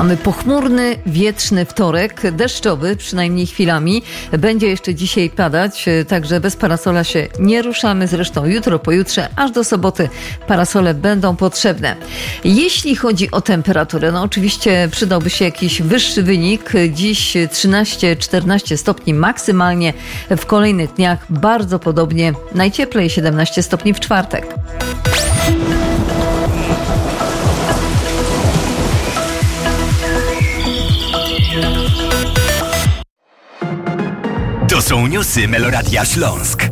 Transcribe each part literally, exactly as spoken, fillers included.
Mamy pochmurny, wietrzny wtorek, deszczowy, przynajmniej chwilami. Będzie jeszcze dzisiaj padać, także bez parasola się nie ruszamy. Zresztą jutro, pojutrze, aż do soboty parasole będą potrzebne. Jeśli chodzi o temperaturę, no oczywiście przydałby się jakiś wyższy wynik. Dziś trzynaście czternaście stopni maksymalnie, w kolejnych dniach bardzo podobnie. Najcieplej siedemnaście stopni w czwartek. To są newsy Meloradia Śląsk.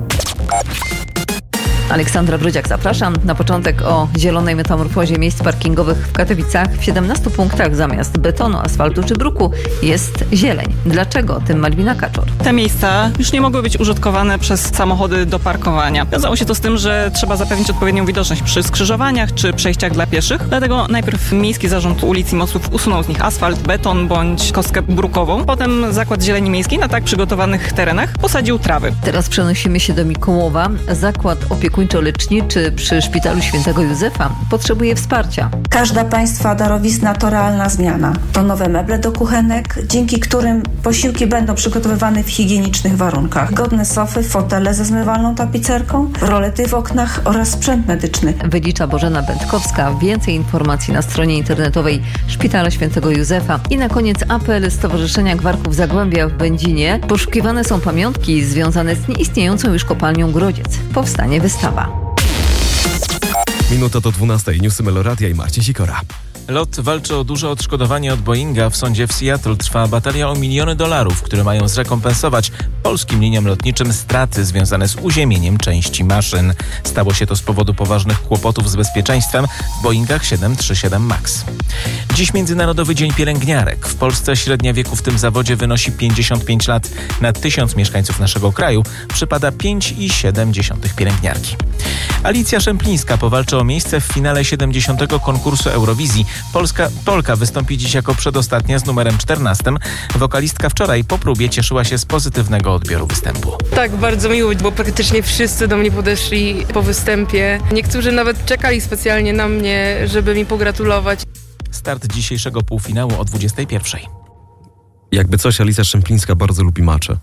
Aleksandra Brodziak, zapraszam. Na początek o zielonej metamorfozie miejsc parkingowych w Katowicach. W siedemnastu punktach zamiast betonu, asfaltu czy bruku jest zieleń. Dlaczego? O tym Malwina Kaczor. Te miejsca już nie mogły być użytkowane przez samochody do parkowania. Wiązało się to z tym, że trzeba zapewnić odpowiednią widoczność przy skrzyżowaniach czy przejściach dla pieszych. Dlatego najpierw Miejski Zarząd Ulic i Mostów usunął z nich asfalt, beton bądź kostkę brukową. Potem Zakład Zieleni Miejskiej na tak przygotowanych terenach posadził trawy. Teraz przenosimy się do Mikołowa. Zakład opiekuńczo-leczniczy przy Szpitalu Świętego Józefa potrzebuje wsparcia. Każda państwa darowizna to realna zmiana. To nowe meble do kuchenek, dzięki którym posiłki będą przygotowywane w higienicznych warunkach. Godne sofy, fotele ze zmywalną tapicerką, rolety w oknach oraz sprzęt medyczny. Wylicza Bożena Będkowska. Więcej informacji na stronie internetowej Szpitala Świętego Józefa. I na koniec apel Stowarzyszenia Gwarków Zagłębia w Będzinie. Poszukiwane są pamiątki związane z nieistniejącą już kopalnią Grodziec. Powstanie wystawa. Minuta do dwunastej. Newsy Meloradia i Marcin Sikora. LOT walczy o duże odszkodowanie od Boeinga. W sądzie w Seattle trwa batalia o miliony dolarów, które mają zrekompensować polskim liniom lotniczym straty związane z uziemieniem części maszyn. Stało się to z powodu poważnych kłopotów z bezpieczeństwem w Boeingach siedem trzysta trzydzieści siedem MAX. Dziś Międzynarodowy Dzień Pielęgniarek. W Polsce średnia wieku w tym zawodzie wynosi pięćdziesiąt pięć lat. Na tysiąc mieszkańców naszego kraju przypada pięć przecinek siedem pielęgniarki. Alicja Szemplińska powalczy o miejsce w finale siedemdziesiątego konkursu Eurowizji. Polska, Polka wystąpi dziś jako przedostatnia z numerem czternastym. Wokalistka wczoraj po próbie cieszyła się z pozytywnego odbioru występu. Tak, bardzo miło, bo praktycznie wszyscy do mnie podeszli po występie. Niektórzy nawet czekali specjalnie na mnie, żeby mi pogratulować. Start dzisiejszego półfinału o dwudziestej pierwszej. Jakby coś, Alicja Szemplińska bardzo lubi macze.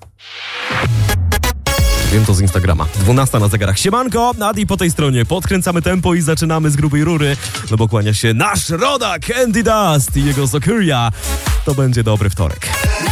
Wiem to z Instagrama. dwunasta na zegarach. Siemanko, Nadi po tej stronie. Podkręcamy tempo i zaczynamy z grubej rury, no bo kłania się nasz rodak Andy Dust i jego Zokuria. To będzie dobry wtorek.